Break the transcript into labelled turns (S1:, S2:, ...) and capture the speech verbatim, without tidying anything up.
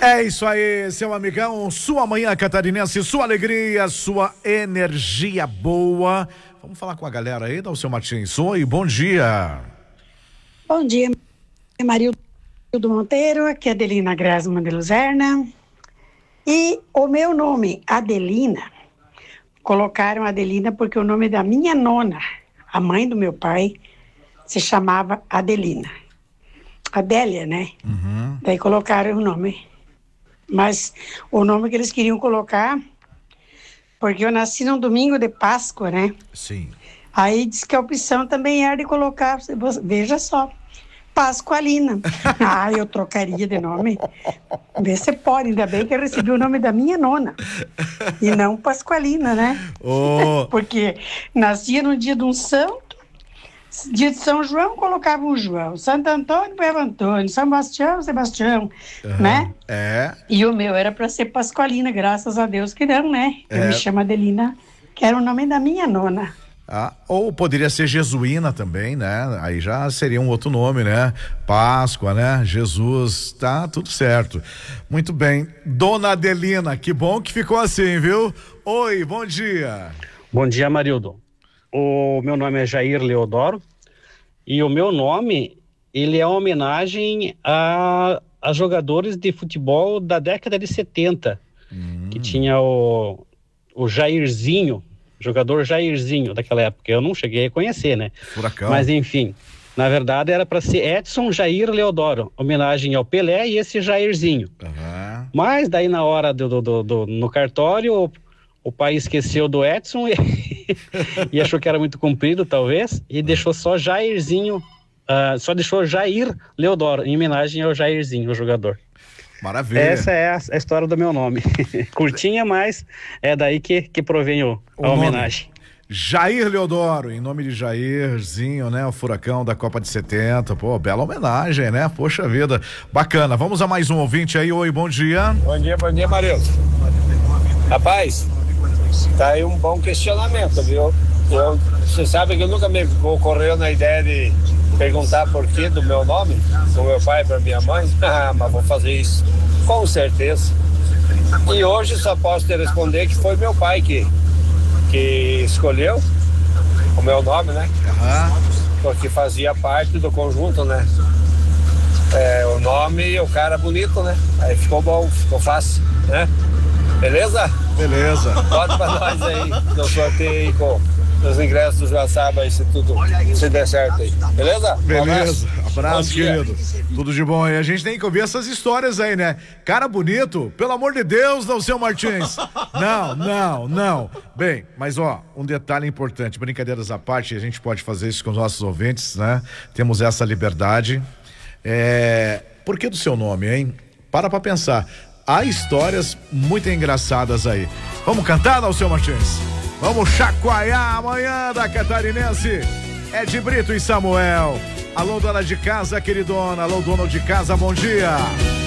S1: É isso aí, seu amigão, sua manhã catarinense, sua alegria, sua energia boa. Vamos falar com a galera aí, Dalceu Martins. Oi, bom dia.
S2: Bom dia, Marildo Monteiro, aqui é Adelina Grasman de Luzerna. E o meu nome, Adelina, colocaram Adelina porque o nome da minha nona, a mãe do meu pai, se chamava Adelina. Adélia, né? Uhum. Daí colocaram o nome. Mas o nome que eles queriam colocar, porque eu nasci num domingo de Páscoa, né?
S1: Sim.
S2: Aí diz que a opção também era de colocar, veja só, Pascoalina. Ah, eu trocaria de nome. Vê se pode, ainda bem que eu recebi o nome da minha nona. E não Pascoalina, né?
S1: Oh.
S2: Porque nascia no dia de um santo, dia de São João, colocava um João. Santo Antônio, Pedro Antônio. São Sebastião, Sebastião. Uhum. Né?
S1: É.
S2: E o meu era para ser Pascoalina, graças a Deus que não, né? Eu é. me chamo Adelina, que era o nome da minha nona.
S1: Ah, ou poderia ser Jesuína também, né? Aí já seria um outro nome, né? Páscoa, né? Jesus, tá tudo certo. Muito bem. Dona Adelina, que bom que ficou assim, viu? Oi, bom dia.
S3: Bom dia, Marildo. O meu nome é Jair Leodoro e o meu nome, ele é uma homenagem a, a jogadores de futebol da década de setenta, hum. que tinha o, o Jairzinho, jogador Jairzinho daquela época. Eu não cheguei a conhecer, né?
S1: Furacão.
S3: Mas enfim, na verdade era para ser Edson Jair Leodoro, homenagem ao Pelé e esse Jairzinho.
S1: Uhum.
S3: Mas daí na hora do, do, do, do no cartório, o pai esqueceu do Edson e, e achou que era muito comprido, talvez, e deixou só Jairzinho, uh, só deixou Jair Leodoro, em homenagem ao Jairzinho, o jogador.
S1: Maravilha.
S3: Essa é a, a história do meu nome. Curtinha, mas é daí que, que provém o, a o homenagem.
S1: Jair Leodoro, em nome de Jairzinho, né? O furacão da Copa de setenta. Pô, bela homenagem, né? Poxa vida. Bacana. Vamos a mais um ouvinte aí. Oi, bom dia.
S4: Bom dia, bom dia, Marildo. Rapaz, tá aí um bom questionamento, viu? Eu, você sabe que eu nunca me ocorreu na ideia de perguntar por que do meu nome, do meu pai para minha mãe. Ah, mas vou fazer isso, com certeza. E hoje só posso te responder que foi meu pai que, que escolheu o meu nome, né?
S1: Uhum.
S4: Porque fazia parte do conjunto, né? É, o nome e o cara bonito, né? Aí ficou bom, ficou fácil, né? Beleza?
S1: Beleza.
S4: Bota pra nós aí no sorteio com os ingressos do Joaçaba, se tudo se der certo aí. Beleza?
S1: Beleza. Um abraço, abraço querido. Tudo de bom aí. A gente tem que ouvir essas histórias aí, né? Cara bonito, pelo amor de Deus, Dalceu Martins. Não, não, não. Bem, mas ó, um detalhe importante, brincadeiras à parte, a gente pode fazer isso com os nossos ouvintes, né? Temos essa liberdade. É... Por que do seu nome, hein? Para pra pensar. Há histórias muito engraçadas aí. Vamos cantar, Dalceu Martins? Vamos chacoalhar amanhã da Catarinense. É de Brito e Samuel. Alô, dona de casa, queridona. Alô, dono de casa, bom dia.